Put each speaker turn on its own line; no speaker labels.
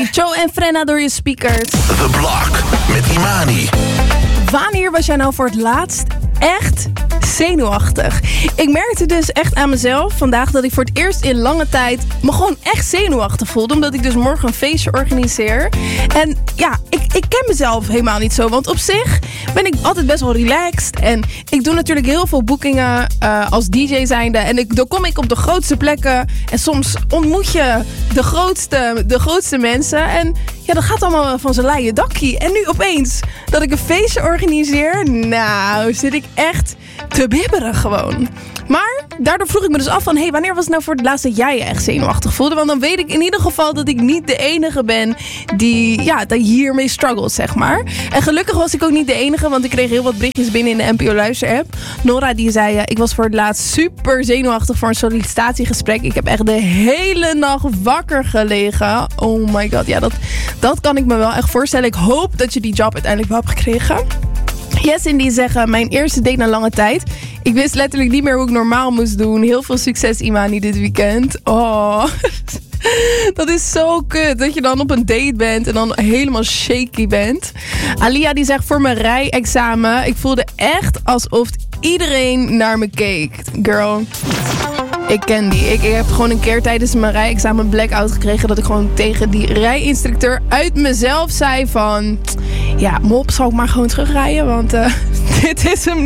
Imani. Joe en Frenna door je speakers.
The Block met Imani.
Wanneer was jij nou voor het laatst echt zenuwachtig? Ik merkte dus echt aan mezelf vandaag dat ik voor het eerst in lange tijd me gewoon echt zenuwachtig voelde. Omdat ik dus morgen een feestje organiseer. En ja, ik ken mezelf helemaal niet zo. Want op zich ben ik altijd best wel relaxed. En ik doe natuurlijk heel veel boekingen als DJ zijnde. En dan kom ik op de grootste plekken. En soms ontmoet je de grootste mensen. En ja, dat gaat allemaal van zijn leien dakkie. En nu opeens dat ik een feestje organiseer. Nou, zit ik echt te bibberen gewoon. Maar daardoor vroeg ik me dus af van... wanneer was het nou voor het laatst dat jij je echt zenuwachtig voelde? Want dan weet ik in ieder geval dat ik niet de enige ben die hiermee struggelt, zeg maar. En gelukkig was ik ook niet de enige, want ik kreeg heel wat berichtjes binnen in de NPO Luister-app. Nora die zei, ik was voor het laatst super zenuwachtig voor een sollicitatiegesprek. Ik heb echt de hele nacht wakker gelegen. Oh my god, ja, dat kan ik me wel echt voorstellen. Ik hoop dat je die job uiteindelijk wel hebt gekregen. Yes, en die zeggen, mijn eerste date na lange tijd. Ik wist letterlijk niet meer hoe ik normaal moest doen. Heel veel succes, Imani, dit weekend. Oh, dat is zo kut. Dat je dan op een date bent en dan helemaal shaky bent. Alia die zegt, voor mijn rijexamen. Ik voelde echt alsof iedereen naar me keek. Girl, ik ken die. Ik heb gewoon een keer tijdens mijn rijexamen blackout gekregen. Dat ik gewoon tegen die rijinstructeur uit mezelf zei van... Ja, mop, zal ik maar gewoon terugrijden? Want dit is hem niet.